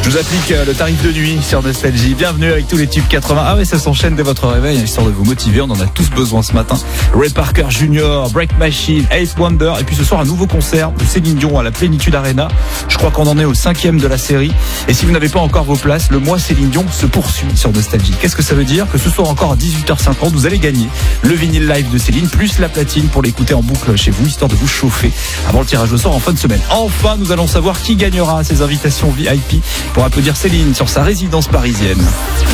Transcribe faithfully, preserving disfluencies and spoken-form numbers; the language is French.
Je vous applique le tarif de nuit sur Nostalgie. Bienvenue avec tous les tubes quatre-vingts. Ah ouais, ça s'enchaîne dès votre réveil, histoire de vous motiver. On en a tous besoin ce matin. Ray Parker Junior, Break Machine, Eighth Wonder. Et puis ce soir, un nouveau concert de Céline Dion à la Plénitude Arena. Je crois qu'on en est au cinquième de la série. Et si vous n'avez pas encore vos places, le mois Céline Dion se poursuit sur Nostalgie. Qu'est-ce que ça veut dire? Que ce soir encore à dix-huit heures cinquante, vous allez gagner le vinyle live de Céline, plus la platine pour l'écouter en boucle chez vous, histoire de vous chauffer avant le tirage au sort en fin de semaine. Enfin, nous allons savoir qui gagnera ces invitations V I P pour applaudir Céline sur sa résidence parisienne.